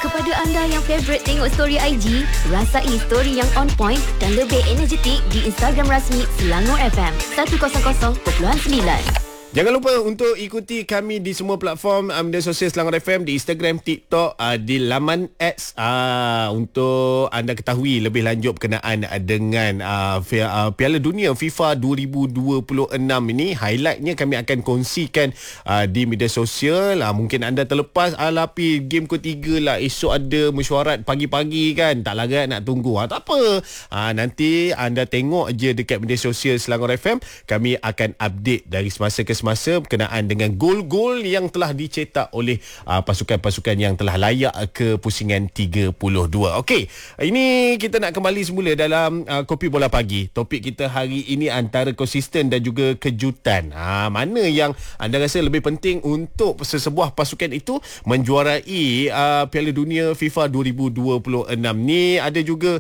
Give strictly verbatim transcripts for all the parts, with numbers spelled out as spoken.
Kepada anda yang favourite tengok story I G, rasai story yang on point dan lebih energetik di Instagram rasmi Selangor F M seratus perpuluhan sembilan. Jangan lupa untuk ikuti kami di semua platform uh, media sosial Selangor F M, di Instagram, TikTok, uh, di laman X uh, untuk anda ketahui lebih lanjut berkenaan uh, dengan uh, uh, Piala Dunia FIFA dua ribu dua puluh enam ini. Highlightnya kami akan kongsikan uh, di media sosial. Uh, mungkin anda terlepas, ala pi game ketiga lah, esok ada mesyuarat pagi-pagi kan, tak larat nak tunggu. Ha, tak apa. Uh, nanti anda tengok je dekat media sosial Selangor F M. Kami akan update dari semasa ke semasa masa berkenaan dengan gol-gol yang telah dicetak oleh uh, pasukan-pasukan yang telah layak ke pusingan tiga puluh dua. Okey, ini kita nak kembali semula dalam uh, Kopi Bola Pagi. Topik kita hari ini antara konsisten dan juga kejutan. Ha, mana yang anda rasa lebih penting untuk sesebuah pasukan itu menjuarai uh, Piala Dunia FIFA dua ribu dua puluh enam ni? Ada juga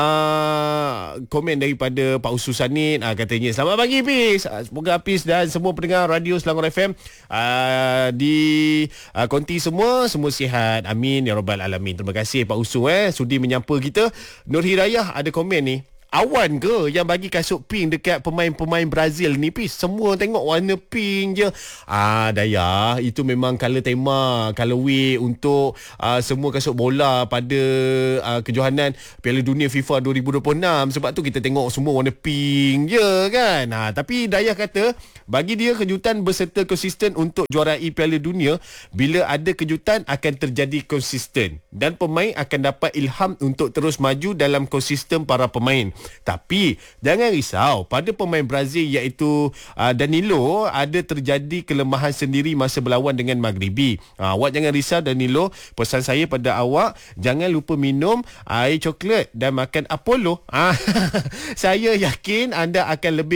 uh, komen daripada Pak Usu Sanit, uh, katanya selamat pagi Hafiz. Uh, semoga Hafiz dan semua pendengar radio Selangor F M uh, di uh, konti semua semua sihat, amin ya rabbal alamin. Terima kasih Pak Usu eh sudi menyapa kita. Nur Hidayah ada komen ni, awan ke yang bagi kasut pink dekat pemain-pemain Brazil ni Pis? Semua tengok warna pink je. Ah Dayah, itu memang color tema, colorway untuk uh, semua kasut bola pada uh, kejohanan Piala Dunia FIFA dua ribu dua puluh enam. Sebab tu kita tengok semua warna pink je kan. Ha, tapi Dayah kata bagi dia kejutan berserta konsisten untuk juarai Piala Dunia. Bila ada kejutan akan terjadi konsisten dan pemain akan dapat ilham untuk terus maju dalam konsisten para pemain. Tapi jangan risau, pada pemain Brazil iaitu uh, Danilo ada terjadi kelemahan sendiri masa berlawan dengan Maghribi. Uh, awak jangan risau Danilo, pesan saya pada awak jangan lupa minum air coklat dan makan Apollo. Uh, saya yakin anda akan lebih